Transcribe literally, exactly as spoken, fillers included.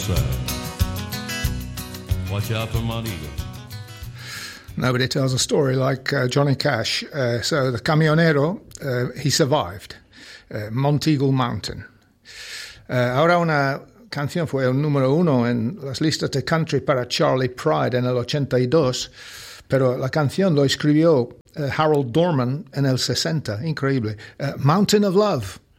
sad. Watch out for Montego. Nobody tells a story like uh, Johnny Cash. Uh, so the camionero, uh, he survived. Uh, Monteagle Mountain. Uh, ahora una canción fue el número uno en las listas de country para Charlie Pride en el ochenta y dos, pero la canción lo escribió uh, Harold Dorman en el sesenta. Increíble. Uh, Mountain of Love.